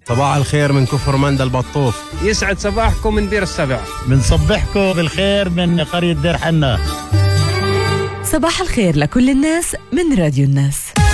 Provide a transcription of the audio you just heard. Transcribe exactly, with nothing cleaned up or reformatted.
صباح الخير من كفر مندى البطوف. يسعد صباحكم من بير السبع. بنصبحكم بالخير من قرية دير حنا. صباح الخير لكل الناس من راديو الناس.